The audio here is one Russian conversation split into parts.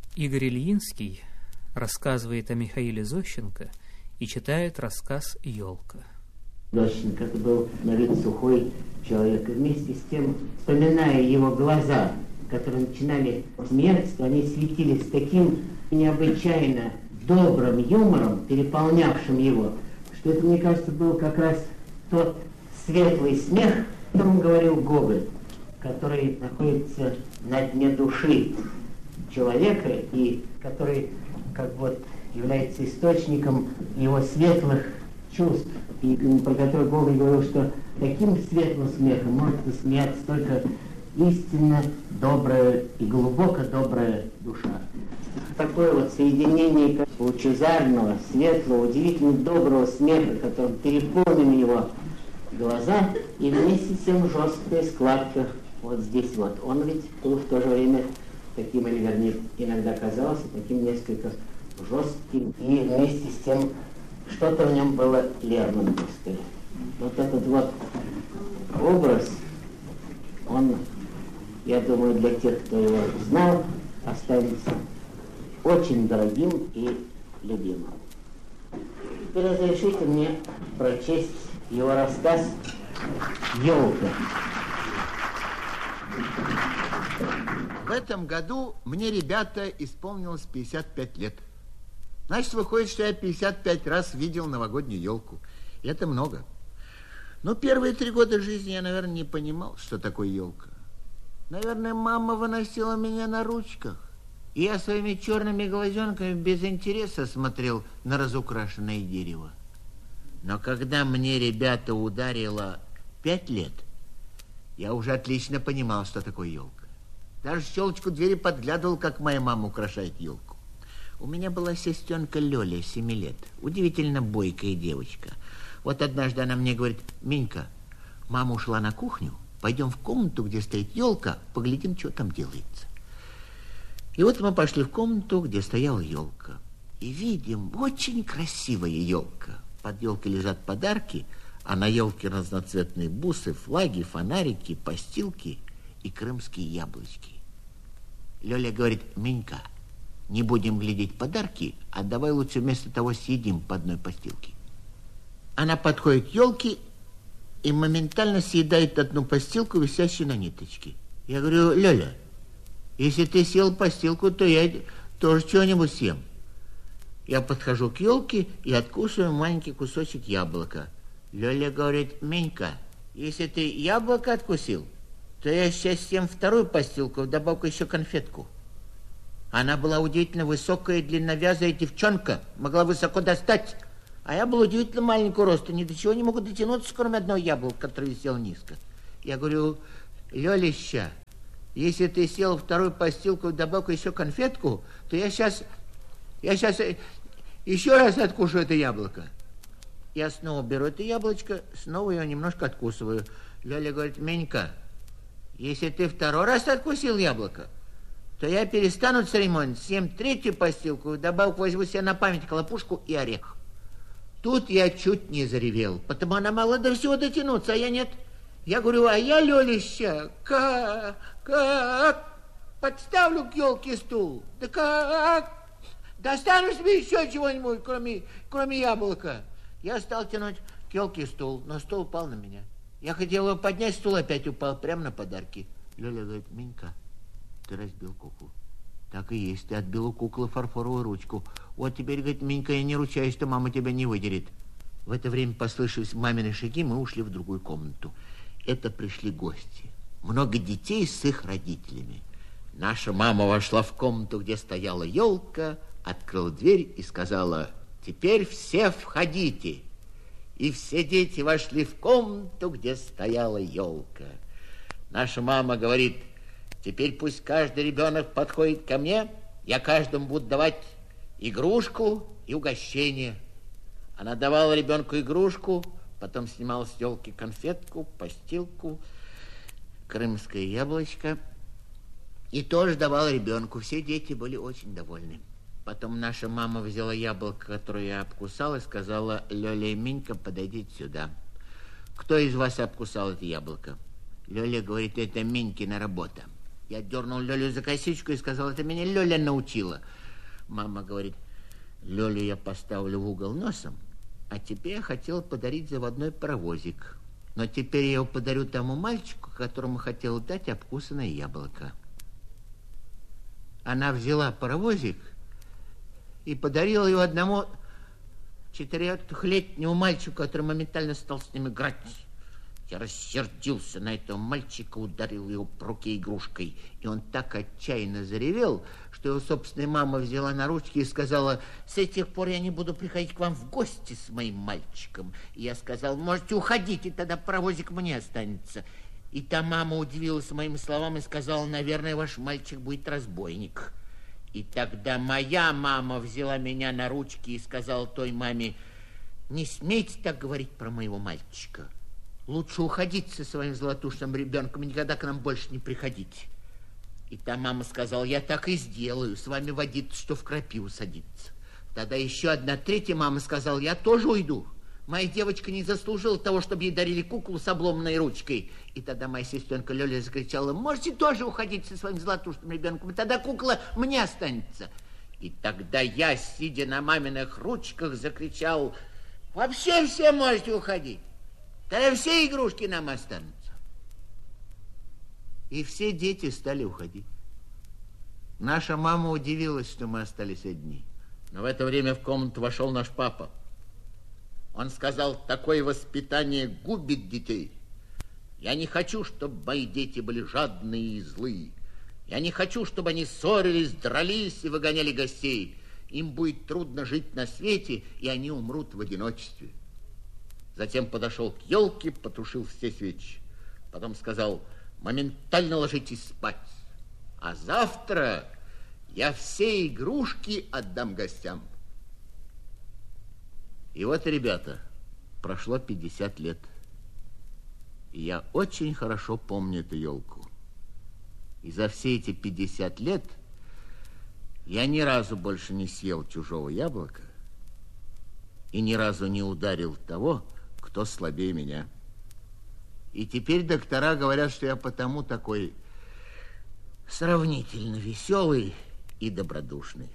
Игорь Ильинский рассказывает о Михаиле Зощенко и читает рассказ «Елка». Зощенко это был на вид сухой человек. И вместе с тем, вспоминая его глаза, которые начинали смеяться, они светились таким необычайно добрым юмором, переполнявшим его, что это, мне кажется, был как раз тот светлый смех, о котором говорил Гоголь, который находится на дне души человека и который как вот является источником его светлых чувств, и про который Гоголь говорил, что таким светлым смехом может засмеяться только истинно добрая и глубоко добрая душа. Такое вот соединение лучезарного, светлого, удивительно доброго смеха, которым переполнены его глаза, и вместе с тем жесткая складка вот здесь вот. Он ведь был в то же время таким, или вернее, иногда казался таким несколько жестким, и вместе с тем что-то в нем было лермонтовское. Вот этот вот образ, он, я думаю, для тех, кто его знал, останется очень дорогим и любимым. Теперь разрешите мне прочесть его рассказ «Елка». В этом году мне, ребята, исполнилось 55 лет. Значит, выходит, что я 55 раз видел новогоднюю елку. И это много. Но первые 3 года жизни я, наверное, не понимал, что такое елка. Наверное, мама выносила меня на ручках. И я своими черными глазенками без интереса смотрел на разукрашенное дерево. Но когда мне, ребята, ударило 5 лет, я уже отлично понимал, что такое елка. Даже в щелочку двери подглядывал, как моя мама украшает елку. У меня была сестренка Лёля, 7 лет. Удивительно бойкая девочка. Вот однажды она мне говорит: Минька, мама ушла на кухню, пойдем в комнату, где стоит елка, поглядим, что там делается. И вот мы пошли в комнату, где стояла елка. И видим, очень красивая елка. Под елкой лежат подарки, а на елке разноцветные бусы, флаги, фонарики, постилки и крымские яблочки. Лёля говорит: Минька, не будем глядеть подарки, а давай лучше вместо того съедим по одной постилке. Она подходит к елке и моментально съедает одну постилку, висящую на ниточке. Я говорю: Лёля, если ты съел постилку, то я тоже чего-нибудь съем. Я подхожу к елке и откусываю маленький кусочек яблока. Лёля говорит: Менька, если ты яблоко откусил, то я сейчас съем вторую постилку, вдобавок еще конфетку. Она была удивительно высокая и длинновязая девчонка, могла высоко достать. А я был удивительно маленького роста, ни до чего не могу дотянуться, кроме одного яблока, которое висело низко. Я говорю: Лёлища, если ты съел вторую постилку, вдобавок еще конфетку, то я сейчас еще раз откушу это яблоко. Я снова беру это яблочко, снова его немножко откусываю. Лёля говорит: Менька, если ты второй раз откусил яблоко, то я перестану церемонить, съем третью постилку, вдобавок возьму себе на память хлопушку и орех. Тут я чуть не заревел, потому она могла до всего дотянуться, а я нет. Я говорю: а я, Лёлища, как подставлю к елке стул, да как достану себе еще чего-нибудь, кроме яблока. Я стал тянуть к елке стул, но стул упал на меня. Я хотел его поднять, стул опять упал прямо на подарки. Лёля говорит: Минька, ты разбил куклу. Так и есть, ты отбил у куклы фарфоровую ручку. Вот теперь, говорит, Минька, я не ручаюсь, что мама тебя не выдерет. В это время послышались мамины шаги, мы ушли в другую комнату. Это пришли гости. Много детей с их родителями. Наша мама вошла в комнату, где стояла елка, открыла дверь и сказала: теперь все входите. И все дети вошли в комнату, где стояла елка. Наша мама говорит: теперь пусть каждый ребенок подходит ко мне, я каждому буду давать игрушку и угощение. Она давала ребенку игрушку, потом снимала с елки конфетку, постилку, крымское яблочко и тоже давала ребенку. Все дети были очень довольны. Потом наша мама взяла яблоко, которое я обкусал, и сказала: Лёля и Минька, подойдите сюда. Кто из вас обкусал это яблоко? Лёля говорит: это Минькина работа. Я дернул Лёлю за косичку и сказал, это меня Лёля научила. Мама говорит, Лёлю я поставлю в угол носом, а тебе я хотела подарить заводной паровозик. Но теперь я его подарю тому мальчику, которому хотела дать обкусанное яблоко. Она взяла паровозик и подарила его одному 4-летнему мальчику, который моментально стал с ним играть. Я рассердился на этого мальчика, ударил его по руке игрушкой. И он так отчаянно заревел, что его собственная мама взяла на ручки и сказала, с этих пор я не буду приходить к вам в гости с моим мальчиком. И я сказал, можете уходить, и тогда паровозик мне останется. И та мама удивилась моим словам и сказала, наверное, ваш мальчик будет разбойник. И тогда моя мама взяла меня на ручки и сказала той маме, не смейте так говорить про моего мальчика. Лучше уходить со своим золотушным ребенком и никогда к нам больше не приходить. И та мама сказала, я так и сделаю, с вами водиться, что в крапиву садиться. Тогда еще одна третья мама сказала, я тоже уйду. Моя девочка не заслужила того, чтобы ей дарили куклу с обломанной ручкой. И тогда моя сестренка Лёля закричала, можете тоже уходить со своим золотушным ребенком, и тогда кукла мне останется. И тогда я, сидя на маминых ручках, закричал, вообще все можете уходить. Тогда все игрушки нам останутся. И все дети стали уходить. Наша мама удивилась, что мы остались одни. Но в это время в комнату вошел наш папа. Он сказал, такое воспитание губит детей. Я не хочу, чтобы мои дети были жадные и злые. Я не хочу, чтобы они ссорились, дрались и выгоняли гостей. Им будет трудно жить на свете, и они умрут в одиночестве. Затем подошел к елке, потушил все свечи. Потом сказал, моментально ложитесь спать. А завтра я все игрушки отдам гостям. И вот, ребята, прошло 50 лет. И я очень хорошо помню эту елку. И за все эти 50 лет я ни разу больше не съел чужого яблока и ни разу не ударил того, кто слабее меня. И теперь доктора говорят, что я потому такой сравнительно веселый и добродушный.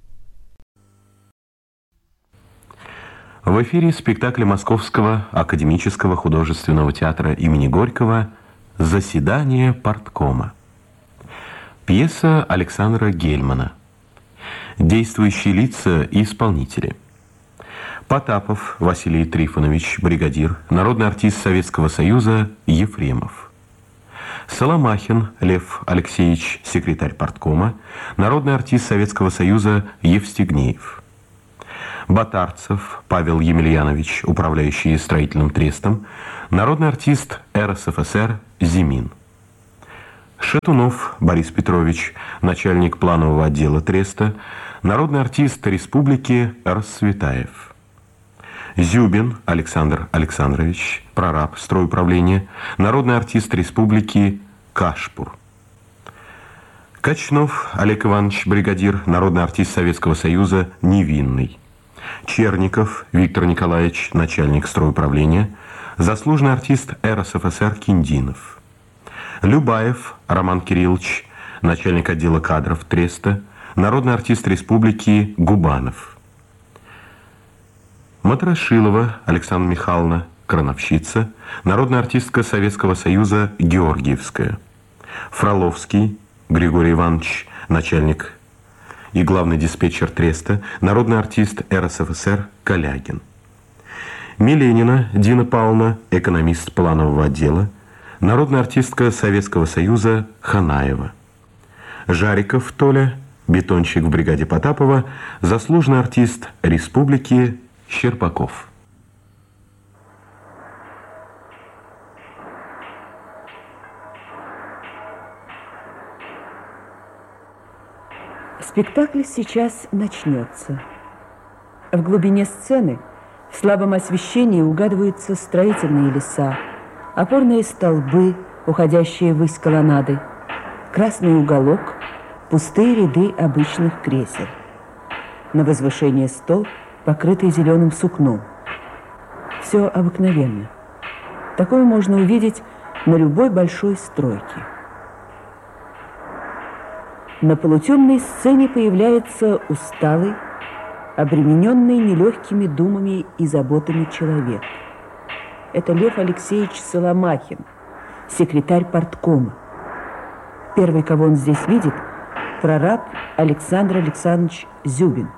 В эфире спектакль Московского академического художественного театра имени Горького «Заседание парткома». Пьеса Александра Гельмана. Действующие лица и исполнители. Потапов Василий Трифонович, бригадир, народный артист Советского Союза Ефремов. Соломахин Лев Алексеевич, секретарь парткома, народный артист Советского Союза Евстигнеев. Батарцев Павел Емельянович, управляющий строительным трестом, народный артист РСФСР Зимин. Шатунов Борис Петрович, начальник планового отдела треста, народный артист республики Расцветаев. Зюбин Александр Александрович, прораб стройуправления, народный артист республики Кашпур. Качнов Олег Иванович, бригадир, народный артист Советского Союза Невинный. Черников Виктор Николаевич, начальник стройуправления, заслуженный артист РСФСР Киндинов. Любаев Роман Кириллович, начальник отдела кадров треста, народный артист республики Губанов. Матрошилова Александра Михайловна, крановщица, народная артистка Советского Союза Георгиевская. Фроловский Григорий Иванович, начальник и главный диспетчер треста, народный артист РСФСР Калягин. Миленина Дина Павловна, экономист планового отдела, народная артистка Советского Союза Ханаева. Жариков Толя, бетонщик в бригаде Потапова, заслуженный артист республики Щербаков. Спектакль сейчас начнется. В глубине сцены, в слабом освещении угадываются строительные леса, опорные столбы, уходящие ввысь колоннады, красный уголок, пустые ряды обычных кресел. На возвышении стол, покрытый зеленым сукном. Все обыкновенно. Такое можно увидеть на любой большой стройке. на полутемной сцене появляется усталый, обремененный нелегкими думами и заботами человек. Это Лев Алексеевич Соломахин, секретарь парткома. Первый, кого он здесь видит, прораб Александр Александрович Зюбин.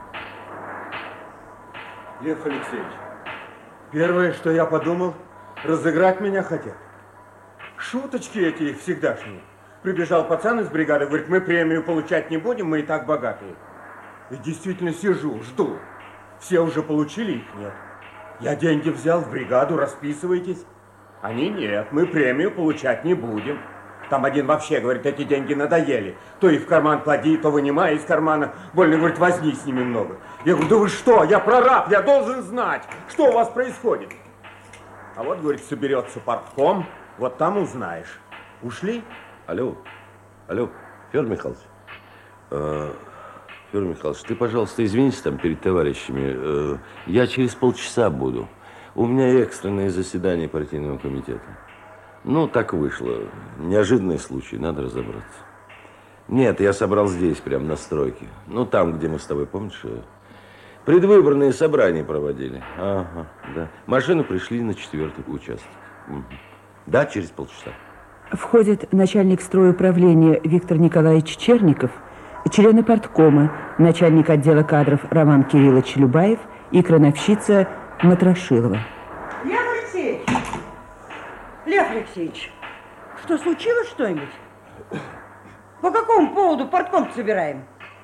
Лев Алексеевич, первое, что я подумал, разыграть меня хотят. Шуточки эти их всегдашние. Прибежал пацан из бригады, говорит, мы премию получать не будем, мы и так богатые. И действительно сижу, жду. Все уже получили, их нет. Я деньги взял в бригаду, расписывайтесь. Они нет, мы премию получать не будем. Там один вообще говорит, эти деньги надоели. То их в карман клади, то вынимай из кармана. Больно, говорит, возни с ними много. Я говорю, да вы что, я прораб, я должен знать, что у вас происходит. А вот, говорит, соберется партком, вот там узнаешь. Ушли? Алло, Федор Михайлович. Федор Михайлович, ты, пожалуйста, извинись там перед товарищами. Я через полчаса буду. У меня экстренное заседание партийного комитета. Ну, так вышло. Неожиданный случай, надо разобраться. Нет, я собрал здесь, прямо на стройке. Ну, там, где мы с тобой, помнишь, предвыборные собрания проводили. Ага, да. Машины пришли на 4-й участок. Угу. Да, через полчаса. Входит начальник стройуправления Виктор Николаевич Черников, члены парткома, начальник отдела кадров Роман Кириллович Любаев и крановщица Матрошилова. Лев Алексеевич, что, случилось что-нибудь? По какому поводу партком собираем?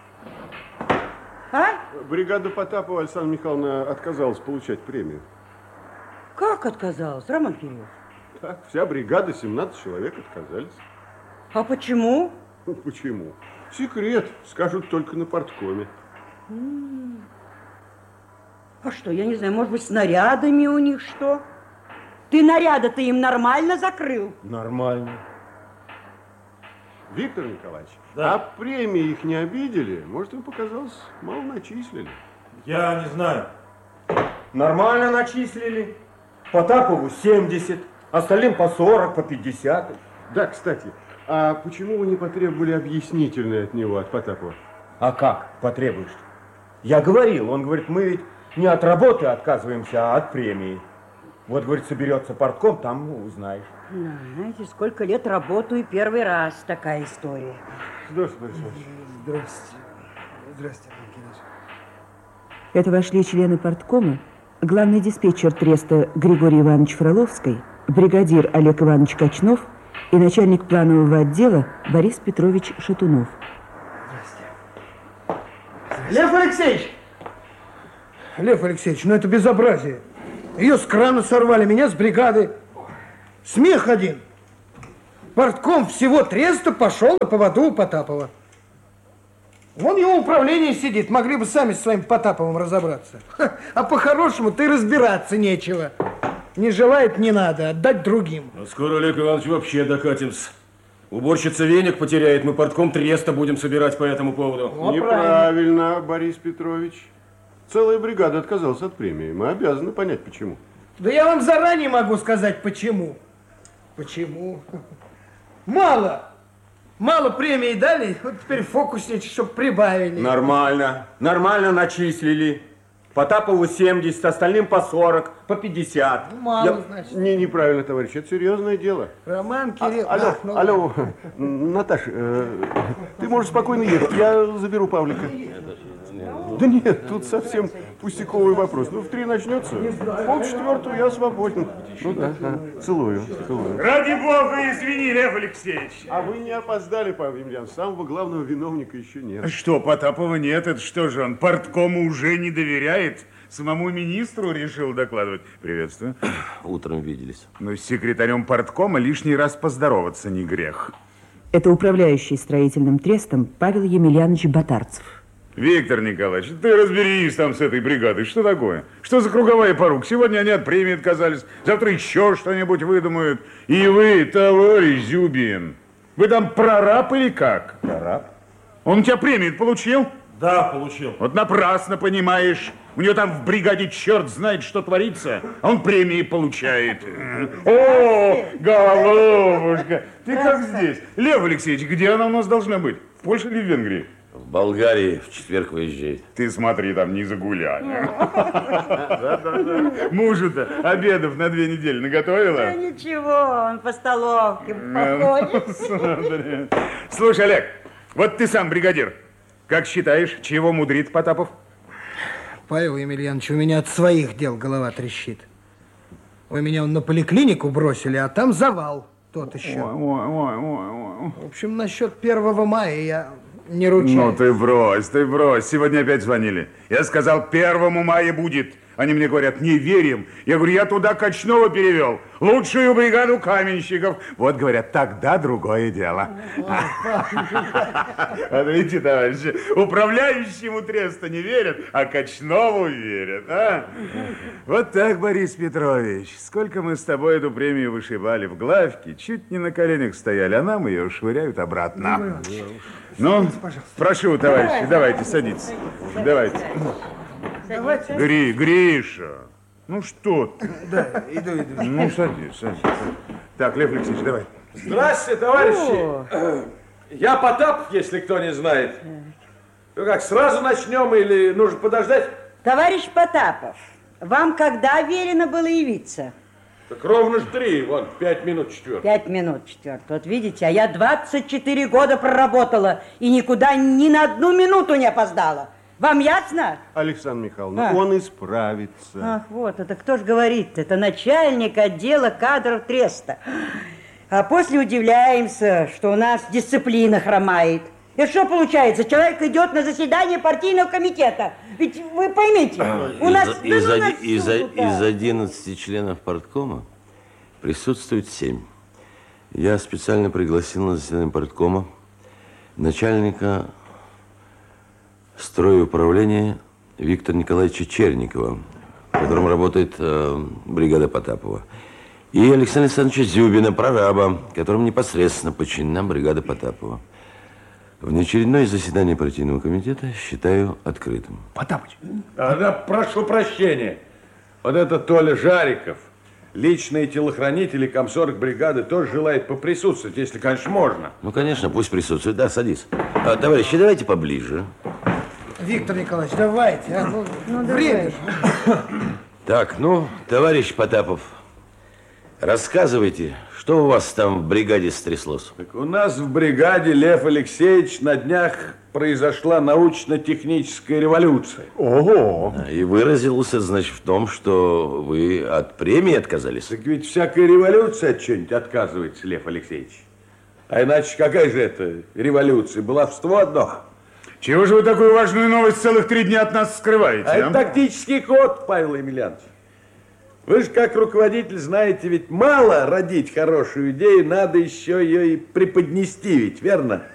А? Бригада Потапова Александра Михайловна отказалась получать премию. Как отказалась, Роман Кириллович? Так, вся бригада, 17 человек отказались. А почему? Почему? Секрет, скажут только на парткоме. А что, я не знаю, может быть, снарядами у них что? Ты наряды-то им нормально закрыл? Нормально. Виктор Николаевич, да. А премии их не обидели? Может, им показалось, мало начислили? Я не знаю. Нормально начислили. Потапову 70, остальным по 40, по 50. Да, кстати, а почему вы не потребовали объяснительное от него, от Потапова? А как потребуешь? Я говорил, он говорит, мы ведь не от работы отказываемся, а от премии. Вот, говорит, соберется партком, там узнаешь. Знаете, сколько лет работаю, первый раз такая история. Здравствуйте, Борис Иванович. Здравствуйте. Здравствуйте, Роман Кириллович. Это вошли члены парткома, главный диспетчер треста Григорий Иванович Фроловский, бригадир Олег Иванович Качнов и начальник планового отдела Борис Петрович Шатунов. Лев Алексеевич! Лев Алексеевич, ну это безобразие. Ее с крана сорвали, меня с бригады. Смех один. Партком всего треста пошел на поводу у Потапова. Вон его управление сидит, могли бы сами с своим Потаповым разобраться. А по-хорошему-то и разбираться нечего. Не желает, не надо, отдать другим. А скоро, Олег Иванович, вообще докатимся. Уборщица веник потеряет, мы партком треста будем собирать по этому поводу. Неправильно, Борис Петрович. Целая бригада отказалась от премии. Мы обязаны понять, почему. Да я вам заранее могу сказать, почему. Почему? Мало. Мало премии дали, вот теперь фокусничать, чтобы прибавили. Нормально. Нормально начислили. Потапову 70, остальным по 40, по 50. Мало, значит. Неправильно, товарищ, это серьезное дело. Роман Кирилл... Алло, Наташ, ты можешь спокойно ехать, я заберу Павлика. Да нет, тут совсем пустяковый вопрос. Ну, в 3 начнется, в 3:30 я свободен. Ну да, целую. Ради бога, извини, Лев Алексеевич. А вы не опоздали, Павел Емельянович, самого главного виновника еще нет. Что, Потапова нет? Это что же, он парткому уже не доверяет? Самому министру решил докладывать? Приветствую. Утром виделись. Ну, с секретарем парткома лишний раз поздороваться не грех. Это управляющий строительным трестом Павел Емельянович Батарцев. Виктор Николаевич, ты разберись там с этой бригадой. Что такое? Что за круговая порука? Сегодня они от премии отказались, завтра еще что-нибудь выдумают. И вы, товарищ Зюбин, вы там прораб или как? Прораб. Он у тебя премию получил? Да, получил. Вот напрасно, понимаешь. У него там в бригаде черт знает, что творится, а он премии получает. О, головушка, ты как здесь? Лев Алексеевич, где она у нас должна быть? В Польше или в Венгрии? В Болгарии в четверг выезжает. Ты смотри, там не загуляй. Мужу-то обедов на 2 недели наготовила? Да ничего, он по столовке походит. Слушай, Олег, вот ты сам бригадир. Как считаешь, чего мудрит Потапов? Павел Емельянович, у меня от своих дел голова трещит. Вы меня на поликлинику бросили, а там завал тот еще. В общем, насчет 1 мая я не ручаюсь. Ну ты брось. Сегодня опять звонили. Я сказал, 1 мая будет. Они мне говорят, не верим. Я говорю, я туда Кочнова перевел. Лучшую бригаду каменщиков. Вот, говорят, тогда другое дело. А видите, товарищи, управляющему треста не верят, а Кочнову верят. А? Вот так, Борис Петрович. Сколько мы с тобой эту премию вышибали в главке, чуть не на коленях стояли, а нам ее швыряют обратно. Ну, прошу, товарищи, давайте, садитесь. Давайте. Гриша, ну что ты? Да, иду. Ну, садись. Так, Лев Алексеевич, давай. Здравствуйте, товарищи. Я Потапов, если кто не знает. Ну как, сразу начнем или нужно подождать? Товарищ Потапов, вам когда велено было явиться? Так ровно ж 3, вон, 5 минут 4. 5 минут 4. Вот видите, а я 24 года проработала и никуда ни на 1 минуту не опоздала. Вам ясно? Александра Михайловна, он исправится. Ах, вот, это кто ж говорит? Это начальник отдела кадров треста. А после удивляемся, что у нас дисциплина хромает. И что получается? Человек идет на заседание партийного комитета. Ведь вы поймите, у нас... Из 11 членов парткома присутствует 7. Я специально пригласил на заседание парткома начальника стройуправления Виктора Николаевича Черникова, в котором работает бригада Потапова, и Александра Александровича Зюбина, прораба, которым непосредственно подчинена бригада Потапова. Внеочередное заседание партийного комитета считаю открытым. Потапыч. Да, прошу прощения. Вот это Толя Жариков, личный телохранитель и комсорг бригады, тоже желает поприсутствовать, если, конечно, можно. Ну, конечно, пусть присутствует. Да, садись. Товарищи, давайте поближе. Виктор Николаевич, давайте. Время. Так, ну, товарищ Потапов, рассказывайте, что у вас там в бригаде стряслось? Так у нас в бригаде, Лев Алексеевич, на днях произошла научно-техническая революция. Ого! И выразилось, значит, в том, что вы от премии отказались? Так ведь всякая революция от чего-нибудь отказывается, Лев Алексеевич. А иначе какая же это революция? Баловство одно. Чего же вы такую важную новость целых 3 дня от нас скрываете? Это тактический ход, Павел Емельянович. Вы же как руководитель знаете, ведь мало родить хорошую идею, надо еще ее и преподнести, ведь верно?